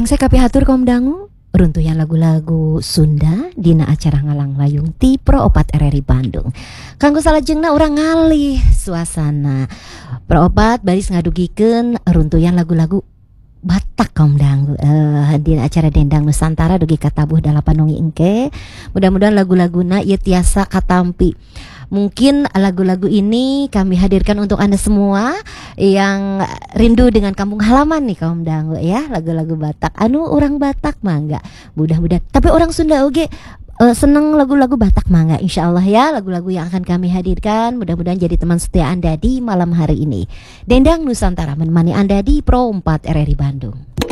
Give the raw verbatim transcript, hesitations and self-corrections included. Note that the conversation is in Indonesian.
Brengsek kapi hatur kaum dangu runtuhan lagu-lagu Sunda dina acara ngalang layung ti Pro Opat R R I Bandung. Kanggo salajengna urang ngalih suasana. Pro Opat baris ngadugikeun runtuhan lagu-lagu Batak kaum dangu uh, dina acara Dendang Nusantara dugi katabuh dalapan nongi engke. Mudah-mudahan lagu-laguna ieu tiasa katampi. Mungkin lagu-lagu ini kami hadirkan untuk Anda semua yang rindu dengan kampung halaman nih kaum dangu ya, lagu-lagu Batak. Anu orang Batak mangga, mudah-mudahan. Tapi orang Sunda oge uh, seneng lagu-lagu Batak mangga. Insya Allah ya lagu-lagu yang akan kami hadirkan mudah-mudahan jadi teman setia Anda di malam hari ini. Dendang Nusantara menemani Anda di Pro empat R R I Bandung.